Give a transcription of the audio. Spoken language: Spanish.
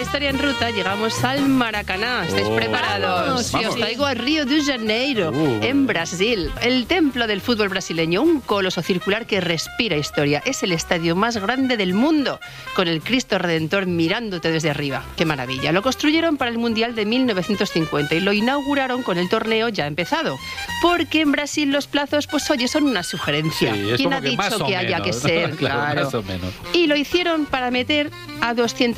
Historia en Ruta llegamos al Maracaná. ¿Estáis preparados? Vamos. Y os traigo a Río de Janeiro, en Brasil. El templo del fútbol brasileño, un coloso circular que respira historia. Es el estadio más grande del mundo, con el Cristo Redentor mirándote desde arriba. ¡Qué maravilla! Lo construyeron para el Mundial de 1950 y lo inauguraron con el torneo ya empezado. Porque en Brasil los plazos, pues oye, son una sugerencia. Sí, ¿Quién ha dicho que haya que ser? Claro, más o menos. Y lo hicieron para meter a 200